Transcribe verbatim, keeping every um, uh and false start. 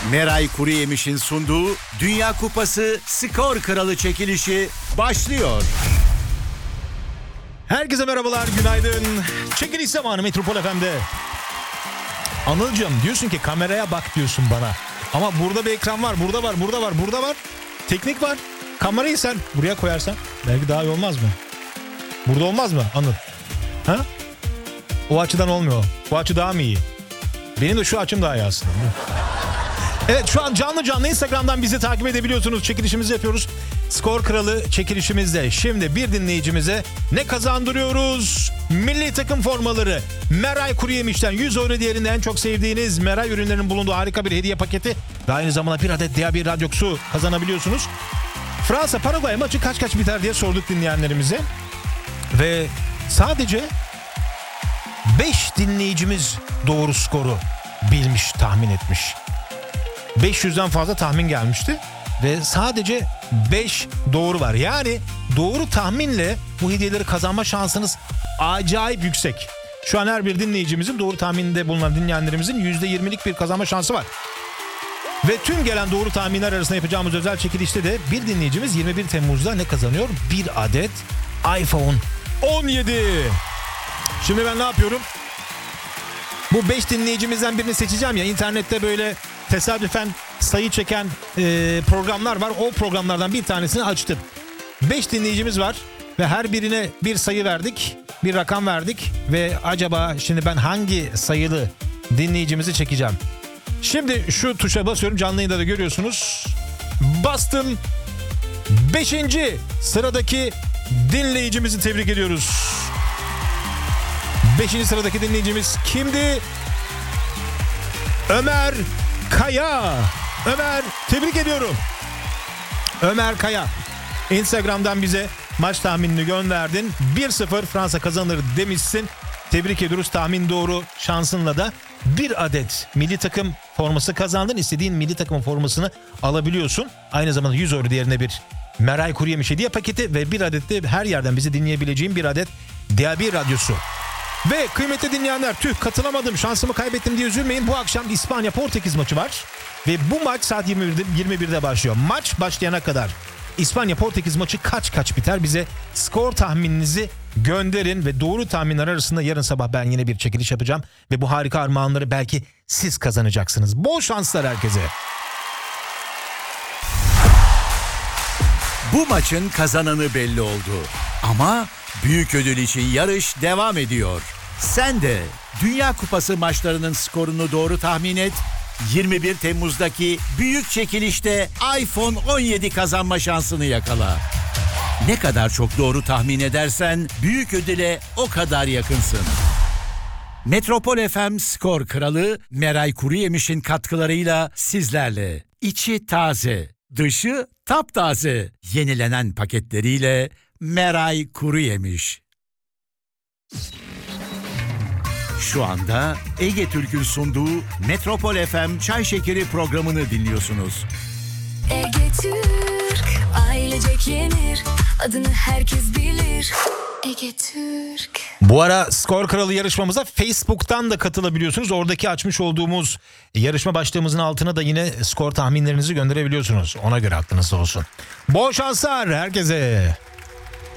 Meray Kuruyemiş'in sunduğu Dünya Kupası Skor Kralı çekilişi başlıyor. Herkese merhabalar, günaydın. Çekiliş zamanı Metropol F M'de. Anılcığım, diyorsun ki kameraya bak diyorsun bana. Ama burada bir ekran var, burada var, burada var, burada var. Teknik var. Kamerayı sen buraya koyarsan belki daha iyi olmaz mı? Burada olmaz mı Anıl? Ha? O açıdan olmuyor. Bu açı daha mı iyi? Benim de şu açım daha iyi aslında. Evet, şu an canlı canlı Instagram'dan bizi takip edebiliyorsunuz. Çekilişimizi yapıyoruz. Skor Kralı çekilişimizde. Şimdi bir dinleyicimize ne kazandırıyoruz? Milli takım formaları. Meray Kuruyemiş'ten yüz euro değerinde en çok sevdiğiniz Meray ürünlerinin bulunduğu harika bir hediye paketi ve aynı zamanda bir adet D A bir radyoksu kazanabiliyorsunuz. Fransa Paraguay maçı kaç kaç biter diye sorduk dinleyenlerimize. Ve sadece beş dinleyicimiz doğru skoru bilmiş, tahmin etmiş. beş yüzden fazla tahmin gelmişti ve sadece beş doğru var. Yani doğru tahminle bu hediyeleri kazanma şansınız acayip yüksek. Şu an her bir dinleyicimizin, doğru tahmininde bulunan dinleyenlerimizin yüzde yirmilik bir kazanma şansı var. Ve tüm gelen doğru tahminler arasında yapacağımız özel çekilişte de bir dinleyicimiz yirmi bir Temmuz'da ne kazanıyor? Bir adet iPhone on yedi. Şimdi ben ne yapıyorum? Bu beş dinleyicimizden birini seçeceğim ya, internette böyle tesadüfen sayı çeken e, programlar var. O programlardan bir tanesini açtım. beş dinleyicimiz var ve her birine bir sayı verdik, bir rakam verdik ve acaba şimdi ben hangi sayılı dinleyicimizi çekeceğim? Şimdi şu tuşa basıyorum, canlı yayında da görüyorsunuz. Bastım. beşinci sıradaki dinleyicimizi tebrik ediyoruz. beşinci sıradaki dinleyicimiz kimdi? Ömer Kaya. Ömer, tebrik ediyorum. Ömer Kaya. Instagram'dan bize maç tahminini gönderdin. bir sıfır Fransa kazanır demişsin. Tebrik ediyoruz. Tahmin doğru şansınla da bir adet milli takım forması kazandın. İstediğin milli takım formasını alabiliyorsun. Aynı zamanda yüz euro değerinde bir Meray Kuruyemiş hediye paketi ve bir adet de her yerden bizi dinleyebileceğim bir adet D A bir radyosu. Ve kıymetli dinleyenler, tüh katılamadım, şansımı kaybettim diye üzülmeyin. Bu akşam İspanya-Portekiz maçı var. Ve bu maç saat yirmi birde, yirmi birde başlıyor. Maç başlayana kadar İspanya-Portekiz maçı kaç kaç biter? Bize skor tahmininizi gönderin ve doğru tahminler arasında yarın sabah ben yine bir çekiliş yapacağım. Ve bu harika armağanları belki siz kazanacaksınız. Bol şanslar herkese. Bu maçın kazananı belli oldu. Ama büyük ödül için yarış devam ediyor. Sen de Dünya Kupası maçlarının skorunu doğru tahmin et. yirmi bir Temmuz'daki büyük çekilişte iPhone on yedi kazanma şansını yakala. Ne kadar çok doğru tahmin edersen büyük ödüle o kadar yakınsın. Metropol F M Skor Kralı Meray Kuruyemiş'in katkılarıyla sizlerle. İçi taze, dışı taptaze. Yenilenen paketleriyle Meray Kuruyemiş. Şu anda Ege Türk'ün sunduğu Metropol F M Çay Şekeri programını dinliyorsunuz. Ege Türk, ailecek yenir, adını herkes bilir. Ege Türk. Bu ara Skor Kralı yarışmamıza Facebook'tan da katılabiliyorsunuz. Oradaki açmış olduğumuz yarışma başlığımızın altına da yine skor tahminlerinizi gönderebiliyorsunuz. Ona göre aklınızda olsun. Bol şanslar herkese.